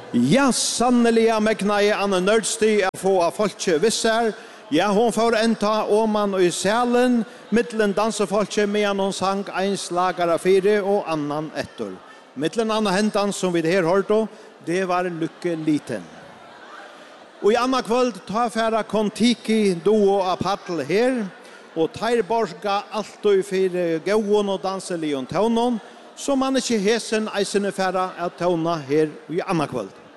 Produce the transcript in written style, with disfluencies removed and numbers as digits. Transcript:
Ja, sannelig megna I Anne Nørdsti å få av folket visser. Ja, hon får enta Åman og I salen, mittlen dansefolket medan hon sang en slagare fire og annan etter. Mittlen annan hentan som vi her hørte, det var Lykke Liten. Og I annan kvöld tar færa Kontiki duo av Pattel her, og tar borska alt og fire gåen og danselion tøvnon, så man ikke hesen eisene færa av tøvna her I annan kvöld.